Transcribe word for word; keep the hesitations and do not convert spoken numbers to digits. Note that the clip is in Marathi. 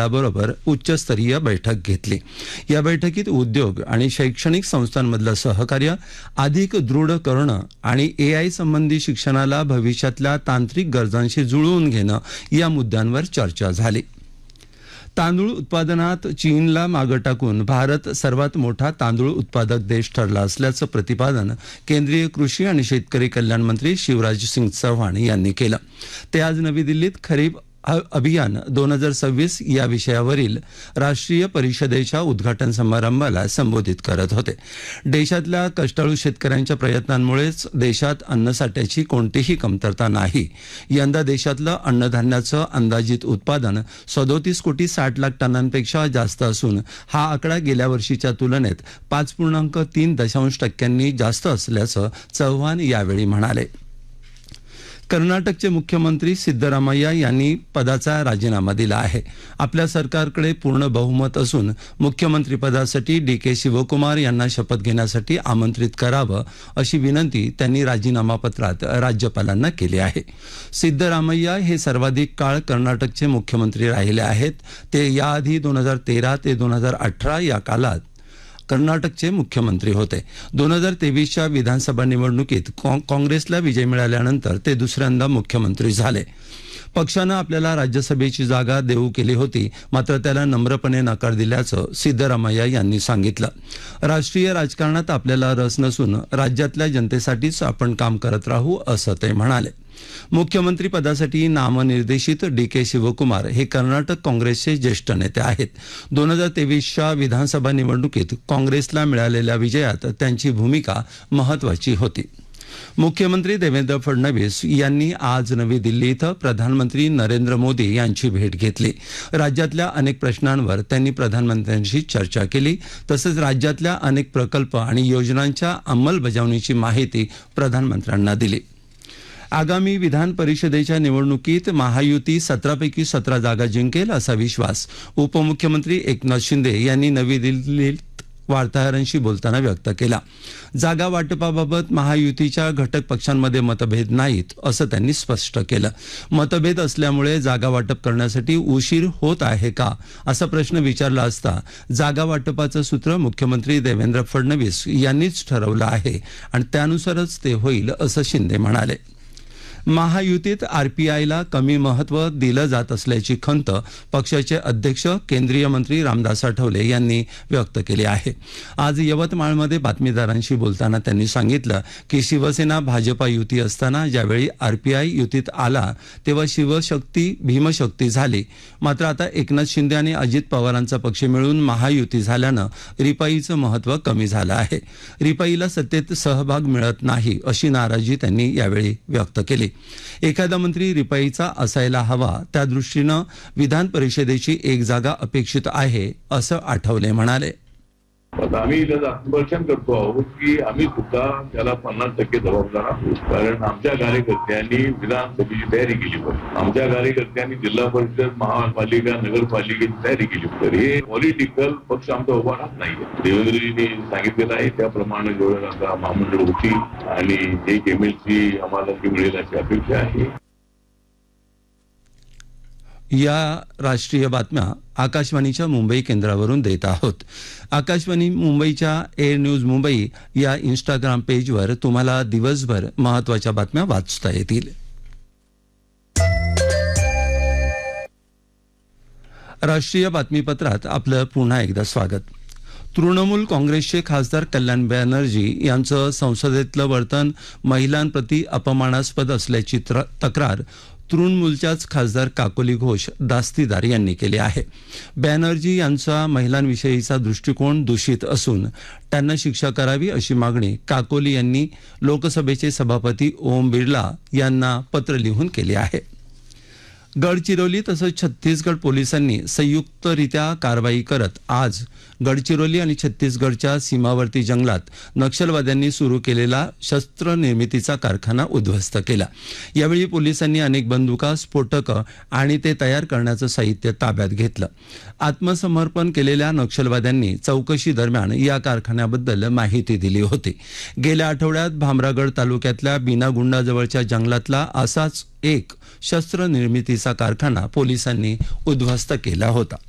दलाबरोबर उच्चस्तरीय बैठक घेतली। या बैठकीत उद्योग आणि शैक्षणिक संस्थांमधलं सहकार्य अधिक दृढ करणं आणि ए आय संबंधी शिक्षणाला भविष्यातल्या तांत्रिक गरजांशी जुळवून घेणं या मुद्द्यांवर चर्चा झाली। तांदूळ उत्पादनात चीनला मागे टाकून भारत सर्वात मोठा तांदूळ उत्पादक देश ठरला असल्याचं प्रतिपादन केंद्रीय कृषी आणि शेतकरी कल्याण मंत्री शिवराज सिंग चौहान यांनी केलं। ते आज नवी दिल्लीत खरीप अभियान दोन हजार सव्वीस या विषयावरील राष्ट्रीय परिषदेच्या उद्घाटन समारंभाला संबोधित करत होते। देशातल्या कष्टाळू शेतकऱ्यांच्या प्रयत्नांमुळेच देशात अन्नसाठ्याची कोणतीही कमतरता नाही। यंदा देशातलं अन्नधान्याचं अंदाजित उत्पादन सदोतीस कोटी साठ लाख टनांपेक्षा जास्त असून हा आकडा गेल्या वर्षीच्या तुलनेत पाच पूर्णांक तीन दशांश टक्क्यांनी जास्त असल्याचं चव्हाण यावेळी म्हणाले। कर्नाटकचे मुख्यमंत्री सिद्धरामय्या यांनी पदाचा राजीनामा दिला आहे। आपल्या सरकारकडे पूर्ण बहुमत असून मुख्यमंत्रीपदासाठी डी के शिवकुमार यांना शपथ घेण्यासाठी आमंत्रित करावं अशी विनंती त्यांनी राजीनामा पत्रात राज्यपालांना केली आहे। सिद्धरामय्या हे सर्वाधिक काळ कर्नाटकचे मुख्यमंत्री राहिले आहेत। ते याआधी दोन हजार तेरा ते दोन हजार अठरा या काळात कर्नाटकचे मुख्यमंत्री होते। दोन हजार तेवीसच्या विधानसभा निवडणुकीत काँग्रेसला विजय मिळाल्यानंतर ते दुसऱ्यांदा मुख्यमंत्री झाले। पक्षानं आपल्याला राज्यसभेची जागा देऊ केली होती, मात्र त्याला नम्रपणे नकार दिल्याचं सिद्धरामय्या यांनी सांगितलं। राष्ट्रीय राजकारणात आपल्याला रस नसून राज्यातल्या जनतेसाठीच आपण काम करत राहू असं ते म्हणाले। मुख्यमंत्री पदासाठी नामनिर्देशित डी के शिवकुमार हे कर्नाटक काँग्रेसचे ज्येष्ठ नेते आहेत। दोन हजार तेवीसच्या विधानसभा निवडणुकीत काँग्रेसला मिळालेल्या विजयात त्यांची भूमिका महत्वाची होती। मुख्यमंत्री देवेंद्र फडणवीस यांनी आज नवी दिल्ली इथं प्रधानमंत्री नरेंद्र मोदी यांची भेट घेतली। राज्यातल्या अनेक प्रश्नांवर त्यांनी प्रधानमंत्र्यांशी चर्चा केली। तसंच राज्यातल्या अनेक प्रकल्प आणि योजनांच्या अंमलबजावणीची माहिती प्रधानमंत्र्यांना दिली। आगामी विधान परिषदेच्या निवडणुकीत महायुती सतरापैकी सतरा जागा जिंकेल असा विश्वास उपमुख्यमंत्री एकनाथ शिंदे यांनी नवी दिल्लीत वार्ताहरांशी बोलताना व्यक्त केला। जागा वाटपाबाबत महायुतीच्या घटक पक्षांमध्ये मतभेद नाहीत असं त्यांनी स्पष्ट केलं। मतभेद असल्यामुळे जागा वाटप करण्यासाठी उशीर होत आहे का असा प्रश्न विचारला असता जागा वाटपाचं सूत्र मुख्यमंत्री देवेंद्र फडणवीस यांनीच ठरवलं आहे आणि त्यानुसारच ते होईल असं शिंदे म्हणाले। महायुतीत आरपीआयला कमी महत्त्व दिलं जात असल्याची खंत पक्षाचे अध्यक्ष केंद्रीय मंत्री रामदास आठवले यांनी व्यक्त केली आहे। आज यवतमाळमध्ये बातमीदारांशी बोलताना त्यांनी सांगितलं की शिवसेना भाजपा युती असताना ज्यावेळी आरपीआय युतीत आला तेव्हा शिवशक्ती भीमशक्ती झाली, मात्र आता एकनाथ शिंदे आणि अजित पवारांचा पक्ष मिळून महायुती झाल्यानं रिपाईचं महत्त्व कमी झालं आहे। रिपाईला सत्तेत सहभाग मिळत नाही अशी नाराजी त्यांनी यावेळी व्यक्त केली। एखादा मंत्री रिपाईचा असायला हवा, त्या दृष्टीनं विधान परिषदेची एक जागा अपेक्षित आहे असं आठवले म्हणाले। आम्ही त्याचं आत्मरक्षण करतो आहोत की आम्ही सुद्धा त्याला पन्नास टक्के जबाबदार आहोत, कारण आमच्या कार्यकर्त्यांनी विधानसभेची तयारी केली पाहिजे। आमच्या कार्यकर्त्यांनी जिल्हा परिषद, महापालिका, नगरपालिकेची तयारी केली पाहिजे। हे पॉलिटिकल पक्ष आमचा उभा राहत नाही। देवेंद्रजींनी सांगितलेलं आहे त्याप्रमाणे जेवढं आता महामंडळ होती आणि एक एम एल सी आम्हाला मिळेल अशी अपेक्षा आहे। या राष्ट्रीय बातम्या आकाशवाणीच्या मुंबई केंद्रावरून देत आहोत। आकाशवाणी मुंबईच्या एअर न्यूज मुंबई या इंस्टाग्राम पेजवर तुम्हाला दिवसभर महत्त्वाच्या बातम्या वाचता येतील। राष्ट्रीय बातमीपत्रात आपलं पुन्हा एकदा स्वागत। तृणमूल काँग्रेसचे खासदार कल्याण बॅनर्जी यांचं संसदेतलं वर्तन महिलांप्रती अपमानास्पद असल्याची तक्रार तृणमूलच्याच खासदार काकोली घोष दास्तीदार यांनी केली आहे। बॅनर्जी यांचा महिलांविषयीचा दृष्टिकोन दूषित असून त्यांना शिक्षा करावी अशी मागणी काकोली यांनी लोकसभेचे सभापती ओम बिर्ला यांना पत्र लिहून केली आहे। गडचिरोली तसंच छत्तीसगड पोलिसांनी संयुक्तरित्या कारवाई करत आज गडचिरोली आणि छत्तीसगडच्या सीमावर्ती जंगलात नक्षलवाद्यांनी सुरू केलेला शस्त्र निर्मितीचा कारखाना उद्ध्वस्त केला। यावेळी पोलिसांनी अनेक बंदुका, स्फोटकं आणि ते तयार करण्याचं साहित्य ताब्यात घेतलं। आत्मसमर्पण केलेल्या नक्षलवाद्यांनी चौकशी दरम्यान या कारखान्याबद्दल माहिती दिली होती। गेल्या आठवड्यात भामरागड तालुक्यातल्या बिनागुंडाजवळच्या जंगलातला असाच एक शस्त्र निर्मितीचा कारखाना पोलिसांनी उद्ध्वस्त केला होता।